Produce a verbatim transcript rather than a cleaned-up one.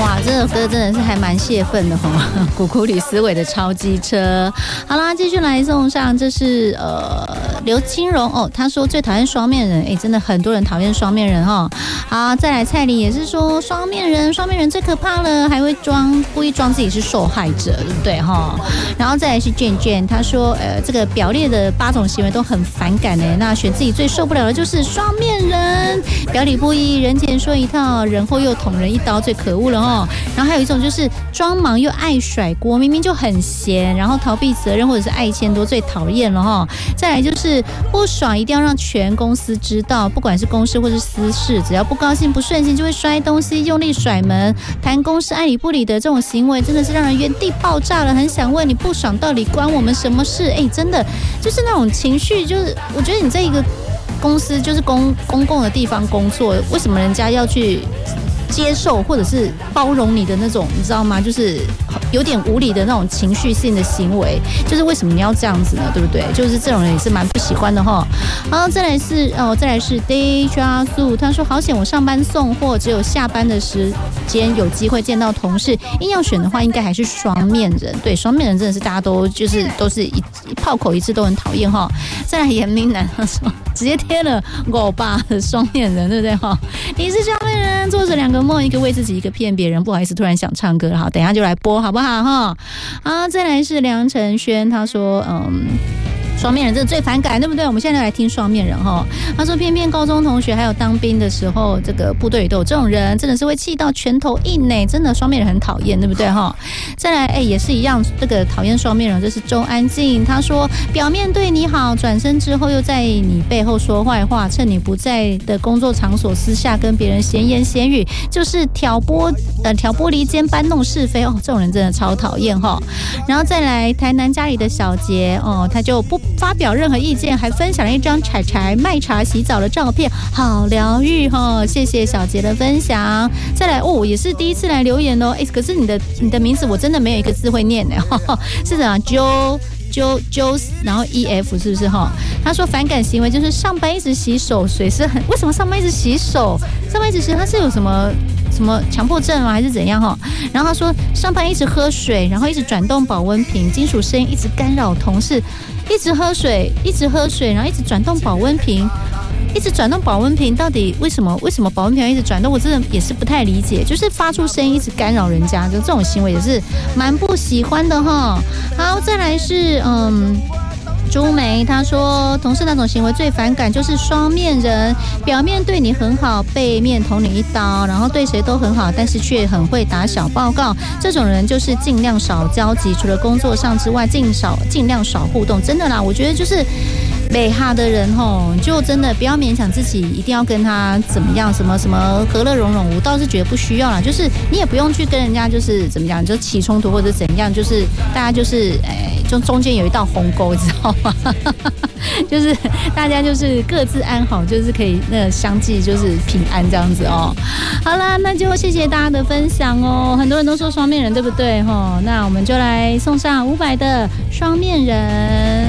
哇，这首歌真的是还蛮泄愤的哈，古古里斯伟的超机车。好啦，继续来送上，这是呃刘金荣哦，他说最讨厌双面人，哎，真的很多人讨厌双面人哈。好，再来蔡理也是说双面人，双面人最可怕了，还会装故意装自己是受害者，对不对哈？然后再来是卷卷，他说呃这个表列的八种行为都很反感哎，那选自己最受不了的就是双面人，表里不一，人前说一套，人后又捅人一刀，最可恶了哦。然后还有一种就是装忙又爱甩锅，明明就很闲，然后逃避责任或者是爱钱多，最讨厌了哈。再来就是不爽一定要让全公司知道，不管是公事或是私事，只要不高兴不顺心就会摔东西，用力甩门，谈公事爱理不理的这种行为，真的是让人原地爆炸了。很想问你不爽到底关我们什么事？哎，真的就是那种情绪，就是我觉得你在一个公司就是公公共的地方工作，为什么人家要去接受或者是包容你的那种，你知道吗？就是有点无理的那种情绪性的行为，就是为什么你要这样子呢？对不对？就是这种人也是蛮不喜欢的哈。好，再来是哦，再来是 Deja Su， 他说好险我上班送货，只有下班的时间有机会见到同事，硬要选的话，应该还是双面人。对，双面人真的是大家都就是都是一炮口一致都很讨厌哈。再来严明南他说直接贴了我爸的双面人，对不对哈？你是双面人，做着两个梦，一个为自己，一个骗别人。不好意思，突然想唱歌，好，等一下就来播，好不好哈？好，再来是梁晨轩，他说，嗯。双面人真的最反感，对不对？我们现在来听双面人哈。他说，偏偏高中同学还有当兵的时候，这个部队里都有这种人，真的是会气到拳头硬呢。真的双面人很讨厌，对不对哈？再来，哎，也是一样，这个讨厌双面人，这是周安静。他说，表面对你好，转身之后又在你背后说坏话，趁你不在的工作场所私下跟别人闲言闲语，就是挑拨呃挑拨离间、搬弄是非哦。这种人真的超讨厌哈。然后再来，台南家里的小杰哦，他就不发表任何意见，还分享了一张柴柴卖茶洗澡的照片，好疗愈哈！谢谢小杰的分享。再来哦，也是第一次来留言哦，哎，可是你的你的名字我真的没有一个字会念呢，是怎样？Jo Jo Jo， 然后 E F 是不是哈？他说反感行为就是上班一直洗手，水是很为什么上班一直洗手？上班一直洗，他是有什么？什么强迫症吗？还是怎样哈？然后他说上班一直喝水，然后一直转动保温瓶，金属声音一直干扰同事，一直喝水，一直喝水，然后一直转动保温瓶，一直转动保温瓶，到底为什么？为什么保温瓶要一直转动？我真的也是不太理解，就是发出声音一直干扰人家，就这种行为也是蛮不喜欢的哈。好，再来是嗯。朱梅她说，同事那种行为最反感就是双面人，表面对你很好，背面捅你一刀，然后对谁都很好，但是却很会打小报告。这种人就是尽量少交集，除了工作上之外，尽少尽量少互动。真的啦，我觉得就是美哈的人吼，就真的不要勉强自己一定要跟他怎么样，什么什么和乐融融，我倒是觉得不需要啦。就是你也不用去跟人家就是怎么样，就起冲突或者怎样，就是大家就是哎，就中间有一道鸿沟，知道吗？就是大家就是各自安好，就是可以那个相继就是平安这样子哦。好啦，那就谢谢大家的分享哦。很多人都说双面人，对不对哈？那我们就来送上伍佰的双面人。